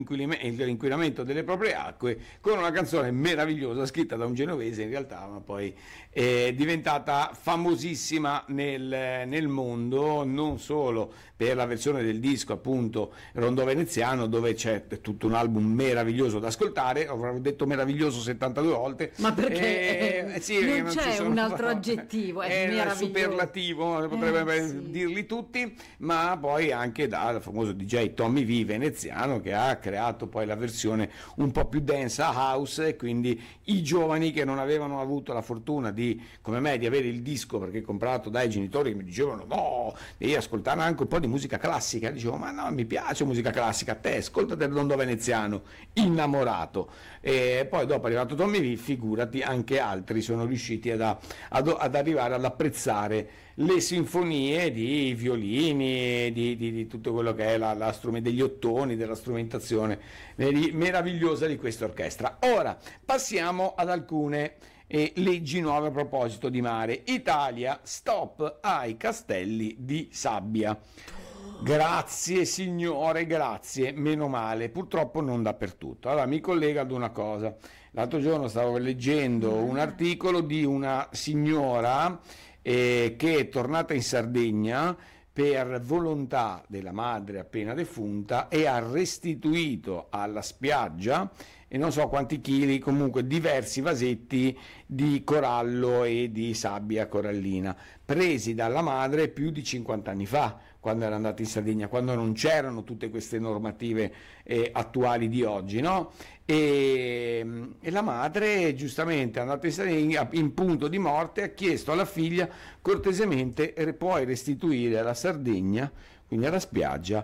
l'inquinamento delle proprie acque con una canzone meravigliosa scritta da un genovese in realtà, ma poi è diventata famosissima nel mondo, non solo per la versione del disco appunto Rondò Veneziano, dove c'è tutto un album meraviglioso da ascoltare. Avrò detto meraviglioso 72 volte, ma perché sì, non c'è un altro aggettivo, è meraviglioso, superlativo, potrebbe dirli tutti, ma poi anche dal famoso DJ Tommy V veneziano, che ha creato poi la versione un po' più densa house, e quindi i giovani che non avevano avuto la fortuna di, come me, di avere il disco perché comprato dai genitori, che mi dicevano no, devi ascoltare anche un po' di musica classica, dicevo ma no, mi piace musica classica, a te ascolta del Rondò Veneziano, innamorato. E poi dopo è arrivato Tommy V, figurati, anche altri sono riusciti ad arrivare ad apprezzare le sinfonie di violini, di tutto quello che è degli ottoni, della strumentazione meravigliosa di questa orchestra. Ora passiamo ad alcune leggi nuove a proposito di mare. Italia, stop ai castelli di sabbia. Grazie signore, grazie, meno male, purtroppo non dappertutto. Allora mi collego ad una cosa. L'altro giorno stavo leggendo un articolo di una signora che è tornata in Sardegna per volontà della madre appena defunta e ha restituito alla spiaggia, e non so quanti chili, comunque diversi vasetti di corallo e di sabbia corallina, presi dalla madre più di 50 anni fa, quando era andata in Sardegna, quando non c'erano tutte queste normative attuali di oggi, no? E la madre, giustamente, è andata in Sardegna, in punto di morte, ha chiesto alla figlia cortesemente: puoi restituire alla Sardegna, quindi alla spiaggia,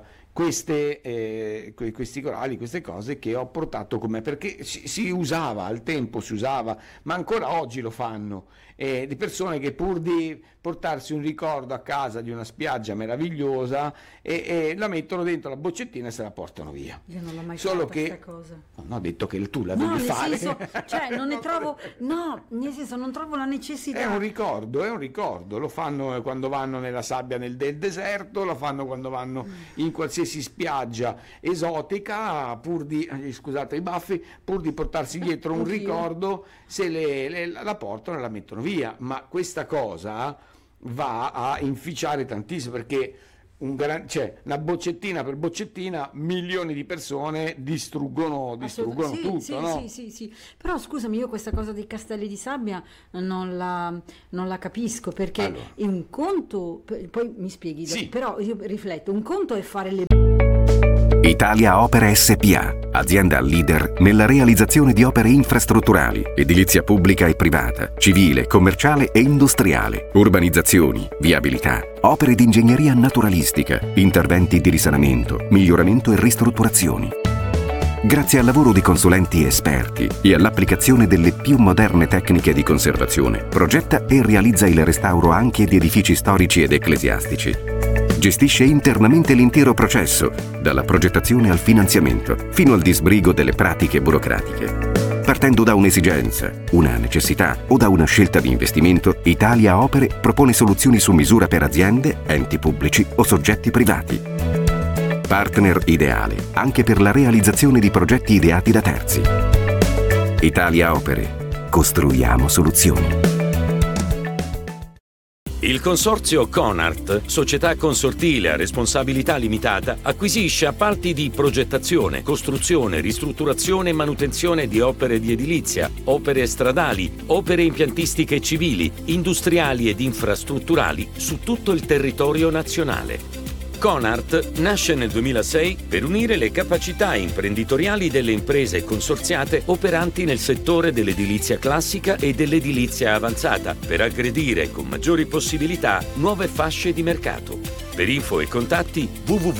questi coralli, queste cose che ho portato con me, perché si usava, al tempo si usava, ma ancora oggi lo fanno, di persone che pur di portarsi un ricordo a casa di una spiaggia meravigliosa e la mettono dentro la boccettina e se la portano via. Io non l'ho mai Solo fatta che questa cosa. no, ho detto che tu la devi fare. Cioè non ne trovo, no, nel senso non trovo la necessità. È un ricordo, lo fanno quando vanno nella sabbia del deserto, lo fanno quando vanno in qualsiasi spiaggia esotica, pur di, scusate i baffi, pur di portarsi dietro un ricordo, se la portano e la mettono via. Ma questa cosa va a inficiare tantissimo, perché una boccettina per boccettina milioni di persone distruggono tutto, no? Sì. Però scusami, io questa cosa dei castelli di sabbia non la capisco, perché allora, è un conto, poi mi spieghi, sì. Però io rifletto, un conto è fare le Italia Opere SpA, azienda leader nella realizzazione di opere infrastrutturali, edilizia pubblica e privata, civile, commerciale e industriale, urbanizzazioni, viabilità, opere di ingegneria naturalistica, interventi di risanamento, miglioramento e ristrutturazioni. Grazie al lavoro di consulenti esperti e all'applicazione delle più moderne tecniche di conservazione, progetta e realizza il restauro anche di edifici storici ed ecclesiastici. Gestisce internamente l'intero processo, dalla progettazione al finanziamento, fino al disbrigo delle pratiche burocratiche. Partendo da un'esigenza, una necessità o da una scelta di investimento, Italia Opere propone soluzioni su misura per aziende, enti pubblici o soggetti privati. Partner ideale anche per la realizzazione di progetti ideati da terzi. Italia Opere. Costruiamo soluzioni. Il consorzio Conart, società consortile a responsabilità limitata, acquisisce appalti di progettazione, costruzione, ristrutturazione e manutenzione di opere di edilizia, opere stradali, opere impiantistiche civili, industriali ed infrastrutturali su tutto il territorio nazionale. Conart nasce nel 2006 per unire le capacità imprenditoriali delle imprese consorziate operanti nel settore dell'edilizia classica e dell'edilizia avanzata, per aggredire con maggiori possibilità nuove fasce di mercato. Per info e contatti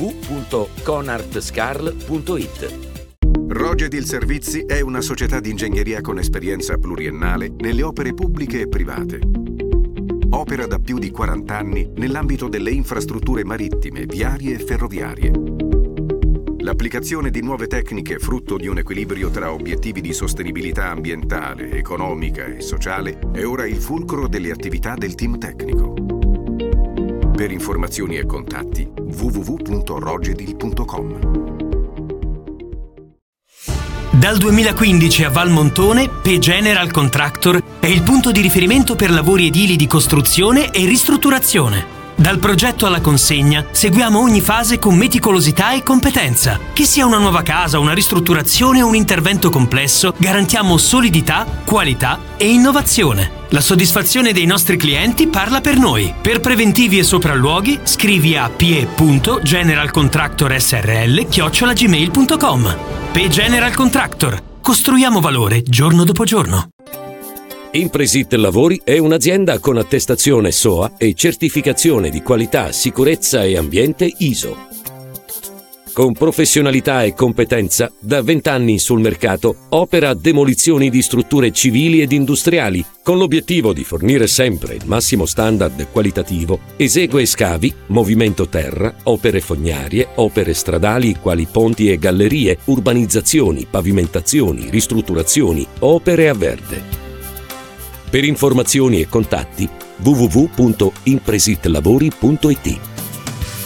www.conartscarl.it. Rogedil Servizi è una società di ingegneria con esperienza pluriennale nelle opere pubbliche e private. Opera da più di 40 anni nell'ambito delle infrastrutture marittime, viarie e ferroviarie. L'applicazione di nuove tecniche frutto di un equilibrio tra obiettivi di sostenibilità ambientale, economica e sociale è ora il fulcro delle attività del team tecnico. Per informazioni e contatti www.rogedil.com. Dal 2015 a Valmontone, P General Contractor è il punto di riferimento per lavori edili di costruzione e ristrutturazione. Dal progetto alla consegna seguiamo ogni fase con meticolosità e competenza. Che sia una nuova casa, una ristrutturazione o un intervento complesso, garantiamo solidità, qualità e innovazione. La soddisfazione dei nostri clienti parla per noi. Per preventivi e sopralluoghi scrivi a pie.generalcontractorsrl@gmail.com. P General Contractor. Costruiamo valore giorno dopo giorno. Impresit Lavori è un'azienda con attestazione SOA e certificazione di qualità, sicurezza e ambiente ISO. Con professionalità e competenza, da 20 anni sul mercato, opera demolizioni di strutture civili ed industriali, con l'obiettivo di fornire sempre il massimo standard qualitativo. Esegue scavi, movimento terra, opere fognarie, opere stradali quali ponti e gallerie, urbanizzazioni, pavimentazioni, ristrutturazioni, opere a verde. Per informazioni e contatti www.impresitlavori.it.